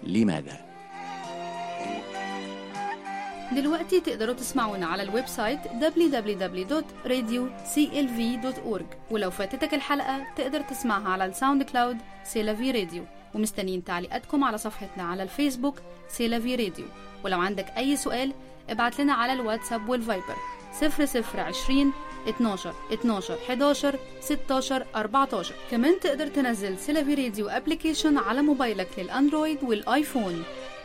لماذا؟ دلوقتي تقدروا تسمعونا على الويب سايت www.radioclv.org، ولو فاتتك الحلقة تقدر تسمعها على الساوند كلاود سيلافي راديو. ومستنيين تعليقاتكم على صفحتنا على الفيسبوك سيلافي راديو. ولو عندك أي سؤال ابعت لنا على الواتساب والفايبر 0020 12 12 11 16 14. كمان تقدر تنزل سيلافي راديو ابليكيشن على موبايلك للأندرويد والآيفون.